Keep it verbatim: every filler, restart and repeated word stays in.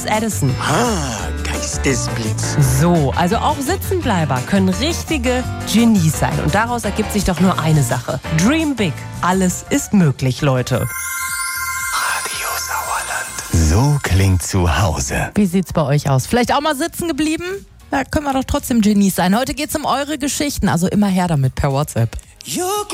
Edison. Ah, Geistesblitz. So, also auch Sitzenbleiber können richtige Genies sein. Und daraus ergibt sich doch nur eine Sache. Dream big. Alles ist möglich, Leute. Radio Sauerland. So klingt zu Hause. Wie sieht's bei euch aus? Vielleicht auch mal sitzen geblieben? Da können wir doch trotzdem Genies sein. Heute geht's um eure Geschichten, also immer her damit per WhatsApp. You